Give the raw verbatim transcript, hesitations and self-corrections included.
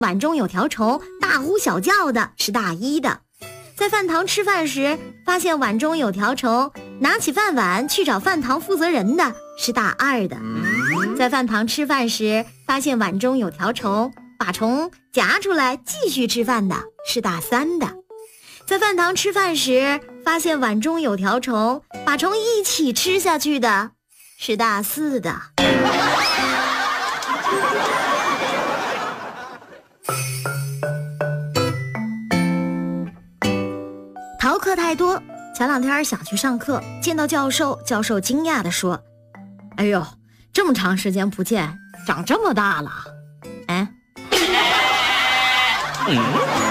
碗中有条虫，大呼小叫的是大一的。在饭堂吃饭时，发现碗中有条虫，拿起饭碗去找饭堂负责人的是大二的。在饭堂吃饭时，发现碗中有条虫，把虫夹出来继续吃饭的是大三的。在饭堂吃饭时，发现碗中有条虫，把虫一起吃下去的是大四的。逃课太多，前两天想去上课，见到教授，教授惊讶地说：“哎呦，这么长时间不见，长这么大了。”哎。嗯